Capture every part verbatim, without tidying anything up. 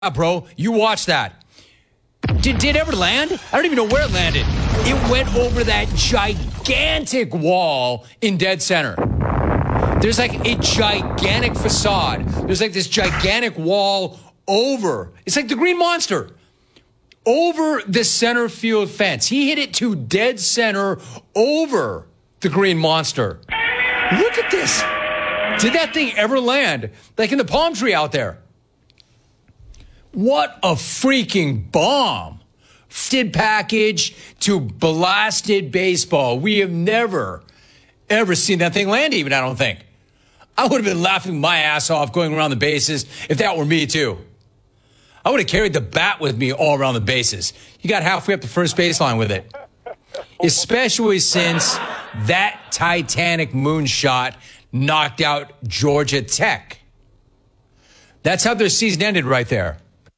bro. You watch that. Did, did it ever land? I don't even know where it landed. It went over that gigantic wall in dead center. There's like a gigantic facade. There's like this gigantic wall over. It's like the Green Monster. Over the center field fence. He hit it to dead center over the Green Monster. Look at this. Did that thing ever land? Like in the palm tree out there. What a freaking bomb. Did package to blasted baseball. We have never, ever seen that thing land even, I don't think. I would have been laughing my ass off going around the bases if that were me too. I would have carried the bat with me all around the bases. You got halfway up the first baseline with it. Especially since that Titanic moonshot knocked out Georgia Tech. That's how their season ended right there.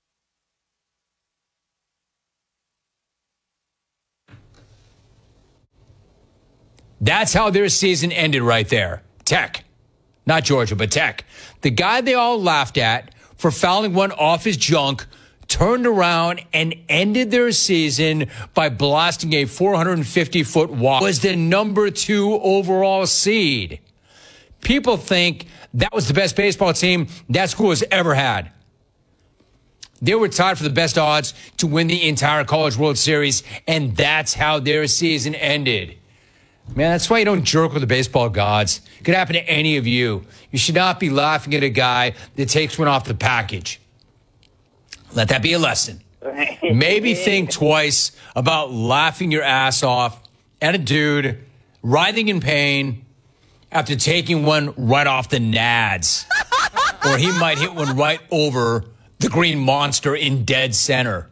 That's how their season ended right there. Tech. Not Georgia, but Tech. The guy they all laughed at for fouling one off his junk turned around and ended their season by blasting a four hundred fifty foot walk. Was the number two overall seed. People think that was the best baseball team that school has ever had. They were tied for the best odds to win the entire College World Series, and that's how their season ended. Man, that's why you don't jerk with the baseball gods. It could happen to any of you. You should not be laughing at a guy that takes one off the package. Let that be a lesson. Maybe think twice about laughing your ass off at a dude writhing in pain after taking one right off the nads. Or he might hit one right over the Green Monster in dead center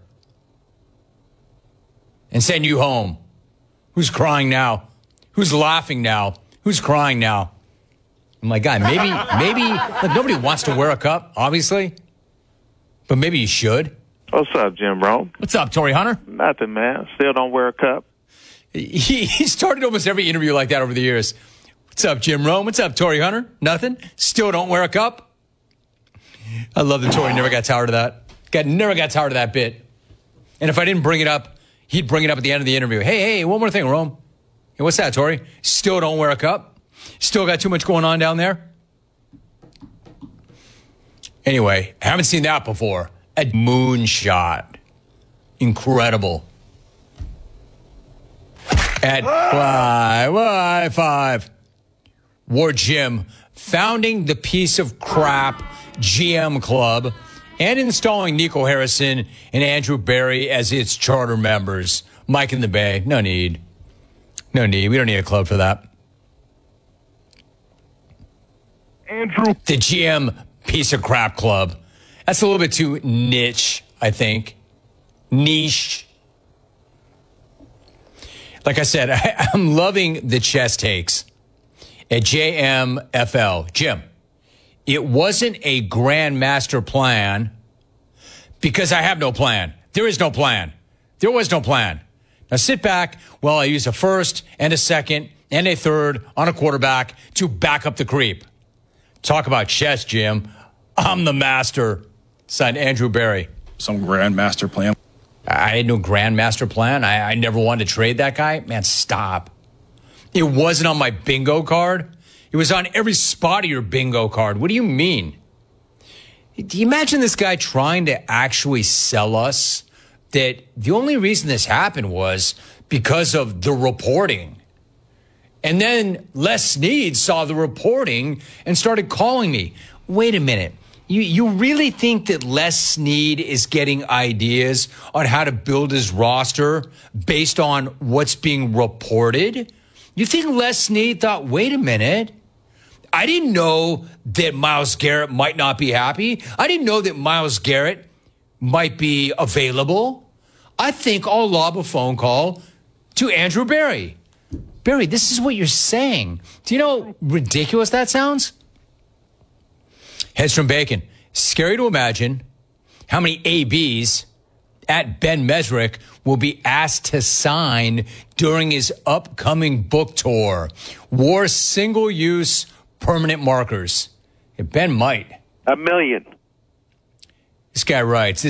and send you home. Who's crying now? Who's laughing now? Who's crying now? I'm like, guy, maybe, maybe, look, nobody wants to wear a cup, obviously, but maybe you should. What's up, Jim Rome? What's up, Torrey Hunter? Nothing, man. Still don't wear a cup. He, he started almost every interview like that over the years. What's up, Jim Rome? What's up, Torrey Hunter? Nothing? Still don't wear a cup? I love that Torrey never got tired of that. Got, never got tired of that bit. And if I didn't bring it up, he'd bring it up at the end of the interview. Hey, hey, one more thing, Rome. Hey, what's that, Torrey? Still don't wear a cup? Still got too much going on down there? Anyway, haven't seen that before. A moonshot. Incredible. At five, five, five. War Jim, founding the piece of crap G M Club and installing Nico Harrison and Andrew Berry as its charter members. Mike in the Bay, no need. No need. We don't need a club for that. Andrew. The G M piece of crap club. That's a little bit too niche, I think. Niche. Like I said, I, I'm loving the chess takes at J M F L. Jim, it wasn't a grand master plan because I have no plan. There is no plan. There was no plan. Now sit back while I use a first and a second and a third on a quarterback to back up the creep. Talk about chess, Jim. I'm the master. Signed Andrew Berry. Some grand master plan. I had no grand master plan. I, I never wanted to trade that guy. Man, stop. It wasn't on my bingo card. It was on every spot of your bingo card. What do you mean? Do you imagine this guy trying to actually sell us that the only reason this happened was because of the reporting? And then Les Snead saw the reporting and started calling me. Wait a minute. You you really think that Les Snead is getting ideas on how to build his roster based on what's being reported? You think Les Snead thought, wait a minute, I didn't know that Myles Garrett might not be happy. I didn't know that Myles Garrett might be available. I think I'll lob a phone call to Andrew Berry. Berry, this is what you're saying. Do you know how ridiculous that sounds? Heads from Bacon. Scary to imagine how many A Bs at Ben Mesrick will be asked to sign during his upcoming book tour. War single-use permanent markers. Yeah, Ben might. A million. This guy writes,